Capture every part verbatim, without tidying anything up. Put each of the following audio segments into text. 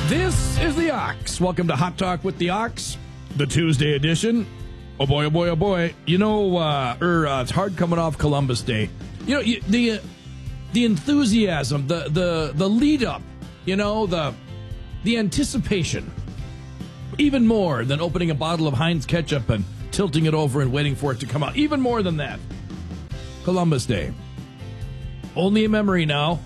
This is the Ox. Welcome to Hot Talk with the Ox, the Tuesday edition. Oh boy, oh boy, oh boy. You know, uh, er, uh, it's hard coming off Columbus Day. You know, you, the uh, the enthusiasm, the the the lead up. You know, the the anticipation. Even more than opening a bottle of Heinz ketchup and tilting it over and waiting for it to come out. Even more than that. Columbus Day. Only a memory now.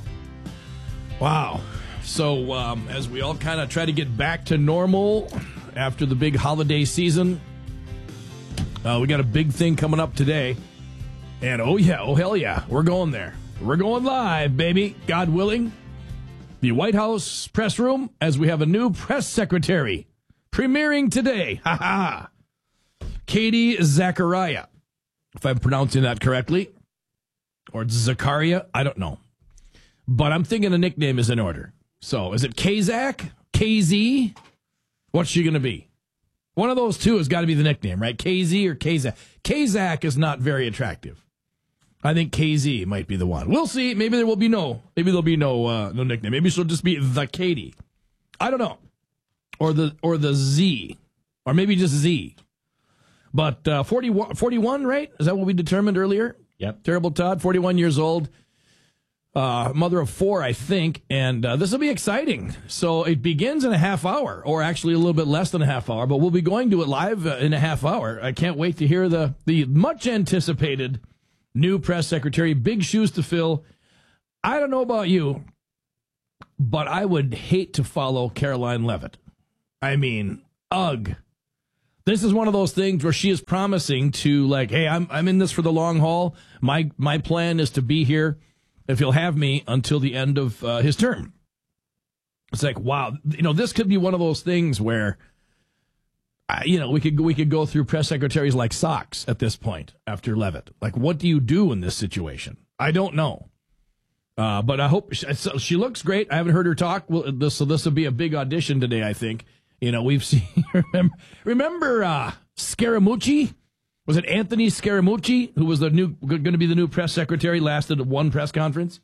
Wow. So um, as we all kind of try to get back to normal after the big holiday season, uh, we got a big thing coming up today. And oh yeah, oh hell yeah, we're going there. We're going live, baby, God willing. The White House press room, as we have a new press secretary premiering today. Ha ha. Katie Zachariah, if I'm pronouncing that correctly. Or Zachariah, I don't know. But I'm thinking a nickname is in order. So, is it K-Zach? K Z? What's she going to be? One of those two has got to be the nickname, right? K Z or K-Zach? K-Zach is not very attractive. I think K Z might be the one. We'll see. Maybe there will be no, maybe there'll be no, uh, no nickname. Maybe she'll just be the Katie. I don't know. Or the, or the Z. Or maybe just Z. But, uh, forty-one, forty-one, right? Is that what we determined earlier? Yep. Terrible Todd, forty-one years old. Uh, mother of four, I think, and uh, this will be exciting. So it begins in a half hour, or actually a little bit less than a half hour, but we'll be going to it live uh, in a half hour. I can't wait to hear the, the much-anticipated new press secretary. Big shoes to fill. I don't know about you, but I would hate to follow Caroline Leavitt. I mean, ugh. This is one of those things where she is promising to, like, hey, I'm I'm in this for the long haul. My, my plan is to be here, if he'll have me, until the end of uh, his term. It's like, wow, you know, this could be one of those things where, uh, you know, we could we could go through press secretaries like socks at this point after Leavitt. Like, what do you do in this situation? I don't know. Uh, but I hope she, she looks great. I haven't heard her talk. Well, this, so this will be a big audition today, I think. You know, we've seen, remember, remember uh, Scaramucci? Was it Anthony Scaramucci, who was the new going to be the new press secretary, lasted one press conference?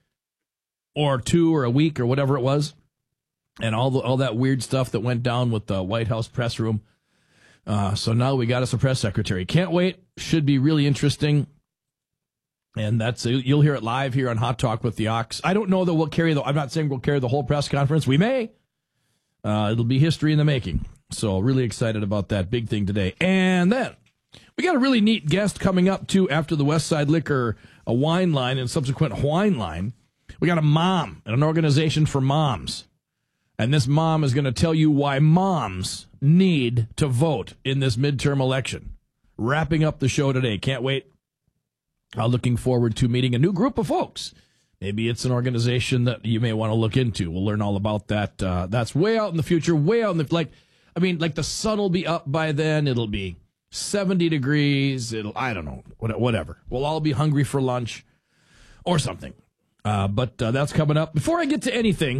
Or two or a week or whatever it was. And all the, all that weird stuff that went down with the White House press room. Uh, so now we got us a press secretary. Can't wait. Should be really interesting. And that's you'll hear it live here on Hot Talk with the Ox. I don't know that we'll carry the, I'm not saying we'll carry the whole press conference. We may. Uh, it'll be history in the making. So really excited about that big thing today. And then we got a really neat guest coming up, too, after the Westside Liquor, a wine line and subsequent wine line. We got a mom and an organization for moms. And this mom is going to tell you why moms need to vote in this midterm election. Wrapping up the show today. Can't wait. Uh, looking forward to meeting a new group of folks. Maybe it's an organization that you may want to look into. We'll learn all about that. Uh, that's way out in the future, way out in the, like, I mean, like the sun will be up by then. It'll be seventy degrees. It'll, I don't know, whatever. We'll all be hungry for lunch or something. Uh, but uh, that's coming up. Before I get to anything,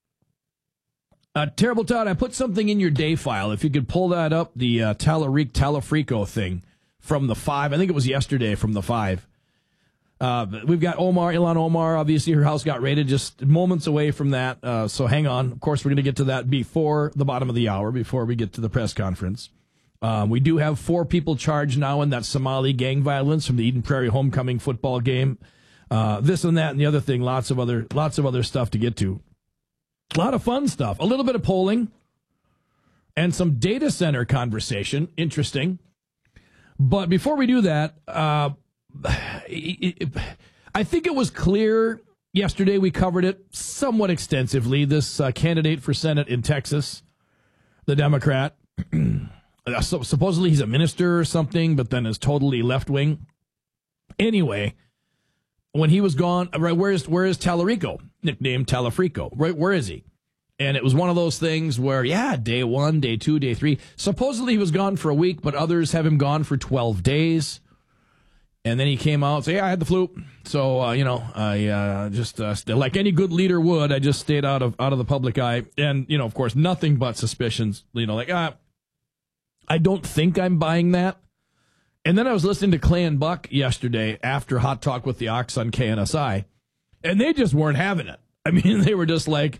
uh, Terrible Todd, I put something in your day file. If you could pull that up, the uh, Talarico Talafrico thing from the five. I think it was yesterday from the five. Uh, we've got Omar, Ilhan Omar. Obviously, her house got raided just moments away from that. Uh, so hang on. Of course, we're going to get to that before the bottom of the hour, before we get to the press conference. Um, we do have four people charged now in that Somali gang violence from the Eden Prairie homecoming football game. Uh, this and that and the other thing. Lots of other, lots of other stuff to get to. A lot of fun stuff. A little bit of polling and some data center conversation. Interesting. But before we do that, uh, I think it was clear yesterday, we covered it somewhat extensively, this uh, candidate for Senate in Texas, the Democrat. so, supposedly he's a minister or something, but then is totally left-wing. Anyway, when he was gone, right, where is, where is Talarico, nicknamed Talafrico? Right, where is he? And it was one of those things where, yeah, day one, day two, day three. Supposedly he was gone for a week, but others have him gone for twelve days. And then he came out and said, yeah, I had the flu. So, uh, you know, I uh, just, uh, like any good leader would, I just stayed out of out of the public eye. And, you know, of course, nothing but suspicions. You know, like, ah, I don't think I'm buying that. And then I was listening to Clay and Buck yesterday after Hot Talk with the Ox on K N S I, and they just weren't having it. I mean, they were just like,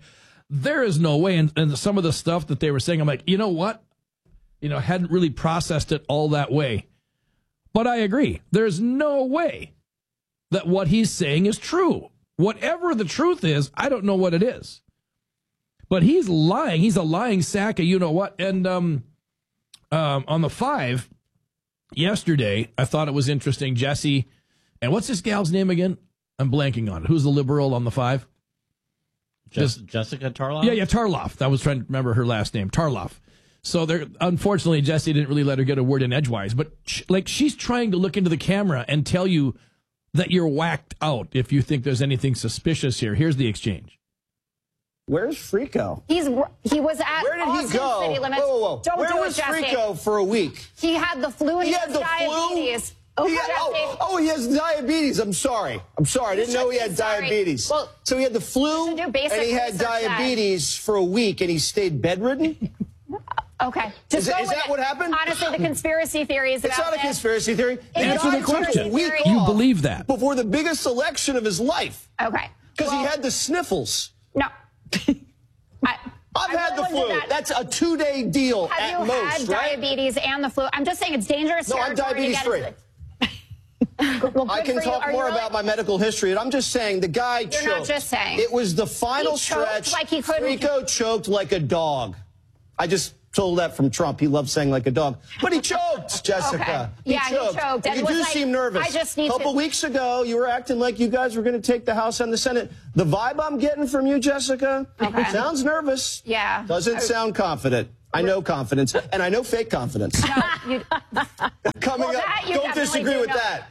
there is no way. And, and some of the stuff that they were saying, I'm like, you know what? You know, hadn't really processed it all that way. But I agree. There's no way that what he's saying is true. Whatever the truth is, I don't know what it is. But he's lying. He's a lying sack of you know what. And um, um, on the five, yesterday, I thought it was interesting. Jesse, and what's this gal's name again? I'm blanking on it. Who's the liberal on the five? Just, Jessica Tarloff? Yeah, yeah, Tarloff. I was trying to remember her last name. Tarloff. So there, unfortunately, Jesse didn't really let her get a word in edgewise. But sh- like she's trying to look into the camera and tell you that you're whacked out if you think there's anything suspicious here. Here's the exchange. Where's Frico? He's he was at Where did Austin he go? City Limits. Whoa, whoa, whoa. Don't Where do was it, Jesse. Frico for a week? He had the flu and He he had has the diabetes. flu? Oh, He had, oh, oh, he has diabetes. I'm sorry. I'm sorry. I didn't know he had Sorry. diabetes. Well, so he had the flu you should do and basic he had research then. diabetes for a week and he stayed bedridden? Okay. Just Is, go is with that it. what happened? Honestly, the conspiracy theories It's about not a this. conspiracy theory. It He is Answer a the died question. for a week theory. You off believe that? before the biggest election of his life Okay. because Well, he had the sniffles. No. I, I've I had really the wouldn't do flu. that. That's a two-day deal Have at you most, had right? diabetes and the flu? I'm just saying it's dangerous No, I'm territory to diabetes get free. into. Well, I good can for you. talk Are you more really? about my medical history. And I'm just saying the guy You're choked. not just saying. It was the final He choked stretch. like he couldn't- Rico choked like a dog. I just told that from Trump. He loves saying like a dog. But he choked, Jessica. Okay. Yeah, he choked. And And you was do like, seem nervous. I just need a couple to- weeks ago, you were acting like you guys were going to take the House and the Senate. The vibe I'm getting from you, Jessica, Okay. sounds nervous. Yeah. Doesn't I- sound confident. I know confidence, and I know fake confidence. No, you, Coming Well, up, that you don't definitely disagree do with know. that.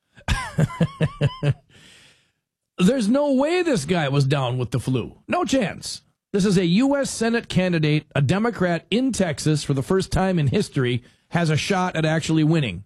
There's no way this guy was down with the flu. No chance. This is a U S Senate candidate, a Democrat in Texas for the first time in history, has a shot at actually winning.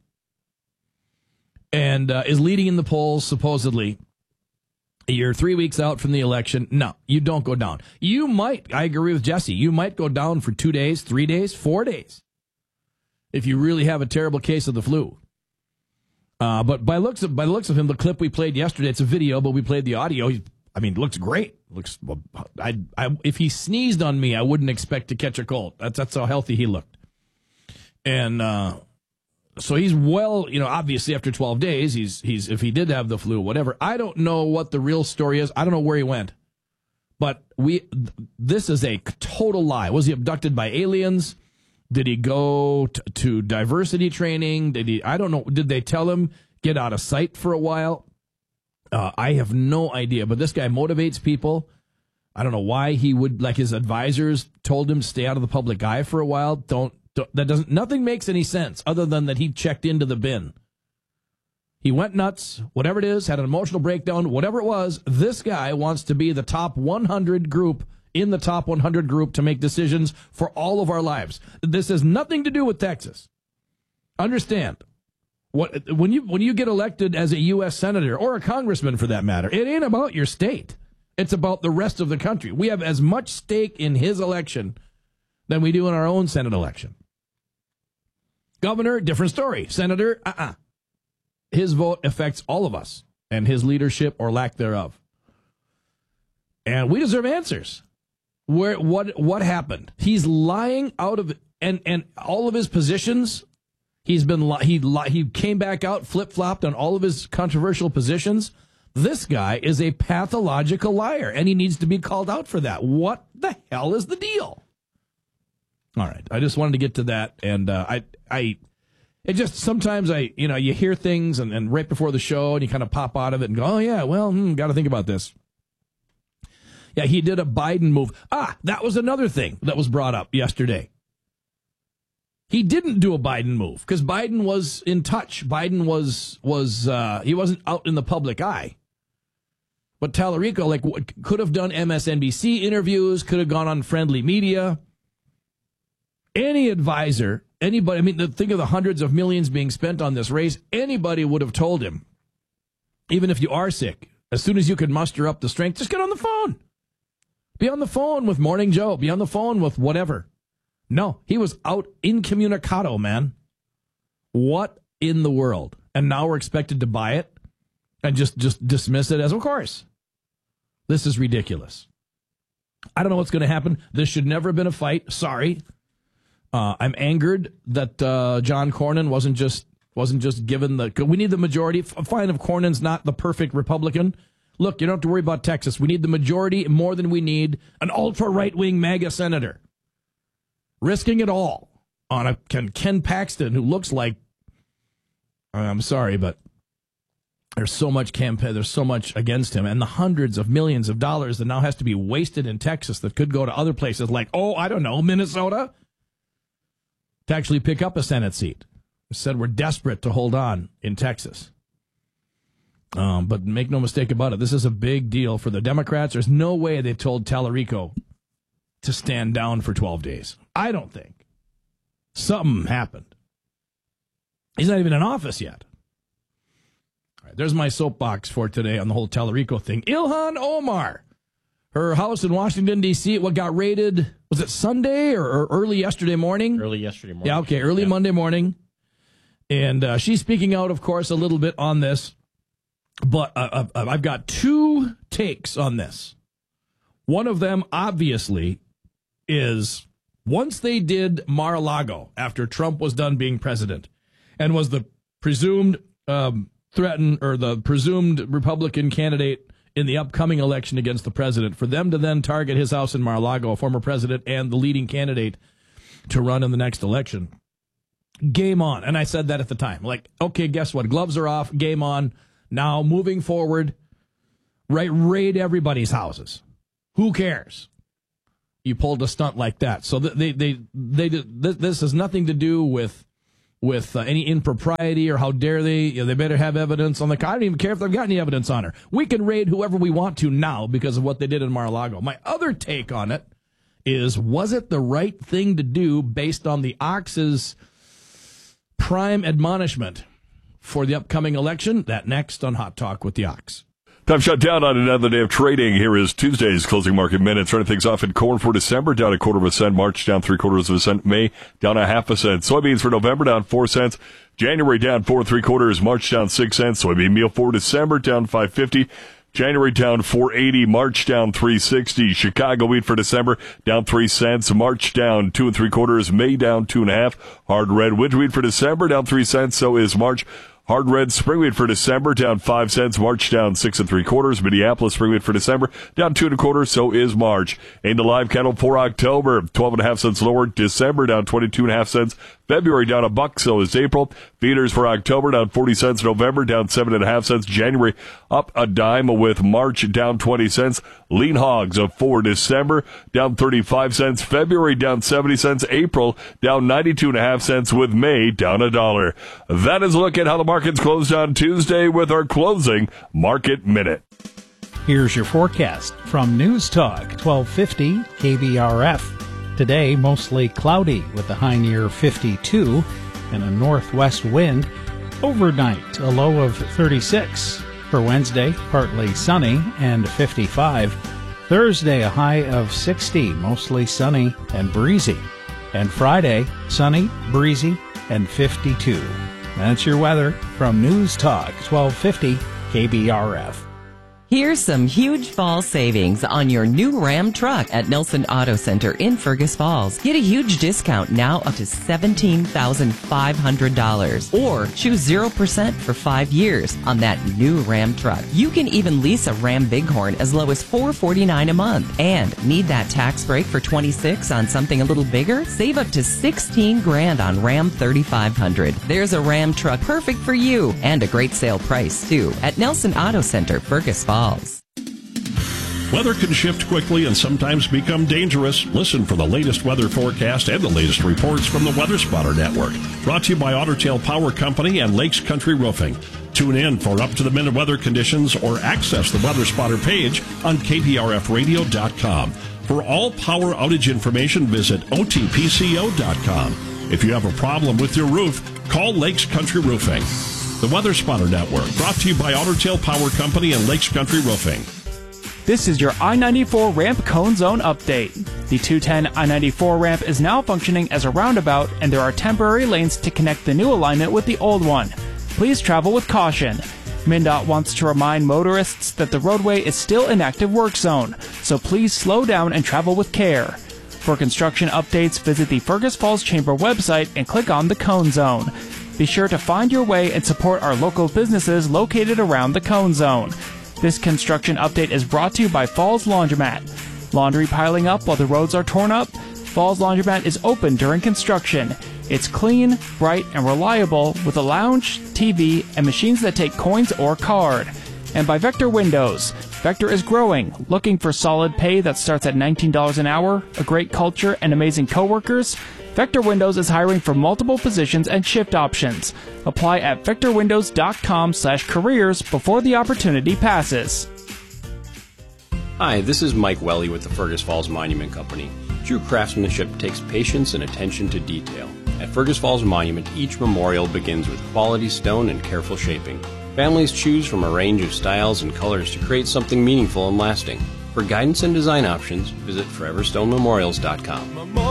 And uh, is leading in the polls, supposedly. You're three weeks out from the election. No, you don't go down. You might, I agree with Jesse, you might go down for two days, three days, four days. If you really have a terrible case of the flu. Uh, but by looks of by the looks of him, the clip we played yesterday, it's a video, but we played the audio. He, I mean, looks great. Looks. I, I, if he sneezed on me, I wouldn't expect to catch a cold. That's that's how healthy he looked. And uh, so he's well, you know, obviously after twelve days, he's he's if he did have the flu, whatever. I don't know what the real story is. I don't know where he went. But we, this is a total lie. Was he abducted by aliens? Did he go t- to diversity training? Did he? I don't know. Did they tell him get out of sight for a while? Uh, I have no idea. But this guy motivates people. I don't know why he would. Like his advisors told him stay out of the public eye for a while. Don't. don't that doesn't. Nothing makes any sense other than that he checked into the bin. He went nuts. Whatever it is, had an emotional breakdown. Whatever it was, this guy wants to be the top one hundred group. In the top one hundred group to make decisions for all of our lives. This has nothing to do with Texas. Understand, what when you when you get elected as a U S senator or a congressman for that matter, it ain't about your state. It's about the rest of the country. We have as much stake in his election than we do in our own Senate election. Governor, different story. Senator, uh-uh. His vote affects all of us and his leadership or lack thereof. And we deserve answers. Where what what happened? He's lying out of and and all of his positions. He's been li- he li- he came back out flip flopped on all of his controversial positions. This guy is a pathological liar, and he needs to be called out for that. What the hell is the deal? All right, I just wanted to get to that, and uh, I I it just sometimes I you know you hear things and, and right before the show and you kind of pop out of it and go, oh yeah, well hmm, got to think about this. Yeah, he did a Biden move. Ah, that was another thing that was brought up yesterday. He didn't do a Biden move because Biden was in touch. Biden was, was uh, he wasn't out in the public eye. But Tallarico, like, could have done M S N B C interviews, could have gone on friendly media. Any advisor, anybody, I mean, think of the hundreds of millions being spent on this race. Anybody would have told him, even if you are sick, as soon as you could muster up the strength, just get on the phone. Be on the phone with Morning Joe. Be on the phone with whatever. No, he was out incommunicado, man. What in the world? And now we're expected to buy it and just, just dismiss it as, of course. This is ridiculous. I don't know what's going to happen. This should never have been a fight. Sorry. Uh, I'm angered that uh, John Cornyn wasn't just wasn't just given the. We need the majority. Fine, if Cornyn's not the perfect Republican. Look, you don't have to worry about Texas. We need the majority more than we need an ultra right wing MAGA senator risking it all on a Ken, Ken Paxton who looks like. I'm sorry, but there's so much campaign. There's so much against him, and the hundreds of millions of dollars that now has to be wasted in Texas that could go to other places like, oh, I don't know, Minnesota, to actually pick up a Senate seat. Said we're desperate to hold on in Texas. Um, but make no mistake about it, this is a big deal for the Democrats. There's no way they told Tallarico to stand down for twelve days. I don't think. Something happened. He's not even in office yet. All right, there's my soapbox for today on the whole Tallarico thing. Ilhan Omar, her house in Washington, D C, what got raided, was it Sunday or, or early yesterday morning? Early yesterday morning. Yeah, okay, early yeah. Monday morning. And uh, she's speaking out, of course, a little bit on this. But uh, uh, I've got two takes on this. One of them, obviously, is once they did Mar-a-Lago after Trump was done being president and was the presumed um, threatened or the presumed Republican candidate in the upcoming election against the president, for them to then target his house in Mar-a-Lago, a former president and the leading candidate to run in the next election, game on. And I said that at the time. Like, okay, guess what? Gloves are off. Game on. Now, moving forward, right, raid everybody's houses. Who cares? You pulled a stunt like that. So they, they, they, they this has nothing to do with with uh, any impropriety or how dare they. You know, they better have evidence on the car. I don't even care if they've got any evidence on her. We can raid whoever we want to now because of what they did in Mar-a-Lago. My other take on it is, was it the right thing to do based on the Ox's prime admonishment for the upcoming election? That next on Hot Talk with the Ox. Time shut down on another day of trading. Here is Tuesday's closing market minutes. Running things off in corn for December, down a quarter of a cent. March down three quarters of a cent. May down a half a cent. Soybeans for November down four cents. January down four and three quarters. March down six cents. Soybean meal for December down five fifty. January down four eighty. March down three sixty. Chicago wheat for December down three cents. March down two and three quarters. May down two and a half. Hard red winter wheat for December down three cents. So is March. Hard red spring wheat for December down five cents. March down six and three quarters. Minneapolis spring wheat for December down two and a quarter. So is March. Into live cattle for October, twelve and a half cents lower. December down twenty-two and a half cents. February down a buck. So is April. Feeders for October down forty cents. November down seven and a half cents. January up a dime with March down twenty cents. Lean hogs of for December down thirty-five cents. February down seventy cents. April down ninety-two and a half cents with May down a dollar. That is a look at how the markets closed on Tuesday with our closing market minute. Here's your forecast from News Talk twelve fifty K B R F. Today, mostly cloudy with a high near fifty-two and a northwest wind. Overnight, a low of thirty-six. For Wednesday, partly sunny and fifty-five. Thursday, a high of sixty, mostly sunny and breezy. And Friday, sunny, breezy, and fifty-two. That's your weather from News Talk twelve fifty K B R F. Here's some huge fall savings on your new Ram truck at Nelson Auto Center in Fergus Falls. Get a huge discount now up to seventeen thousand five hundred dollars or choose zero percent for five years on that new Ram truck. You can even lease a Ram Bighorn as low as four hundred forty-nine dollars a month. And need that tax break for twenty-six on something a little bigger? Save up to sixteen grand on Ram thirty-five hundred. There's a Ram truck perfect for you and a great sale price too at Nelson Auto Center, Fergus Falls. Weather can shift quickly and sometimes become dangerous. Listen for the latest weather forecast and the latest reports from the Weather Spotter Network. Brought to you by Otter Tail Power Company and Lakes Country Roofing. Tune in for up-to-the-minute weather conditions or access the Weather Spotter page on K P R F radio dot com. For all power outage information, visit O T P C O dot com. If you have a problem with your roof, call Lakes Country Roofing. The Weather Spotter Network, brought to you by Otter Tail Power Company and Lakes Country Roofing. This is your I ninety-four ramp cone zone update. The two ten I ninety-four ramp is now functioning as a roundabout, and there are temporary lanes to connect the new alignment with the old one. Please travel with caution. MnDOT wants to remind motorists that the roadway is still an active work zone, so please slow down and travel with care. For construction updates, visit the Fergus Falls Chamber website and click on the Cone Zone. Be sure to find your way and support our local businesses located around the Cone Zone. This construction update is brought to you by Falls Laundromat. Laundry piling up while the roads are torn up? Falls Laundromat is open during construction. It's clean, bright, and reliable with a lounge, T V, and machines that take coins or card. And by Vector Windows. Vector is growing, looking for solid pay that starts at nineteen dollars an hour, a great culture, and amazing coworkers? Vector Windows is hiring for multiple positions and shift options. Apply at vector windows dot com slash careers before the opportunity passes. Hi, this is Mike Welly with the Fergus Falls Monument Company. True craftsmanship takes patience and attention to detail. At Fergus Falls Monument, each memorial begins with quality stone and careful shaping. Families choose from a range of styles and colors to create something meaningful and lasting. For guidance and design options, visit forever stone memorials dot com.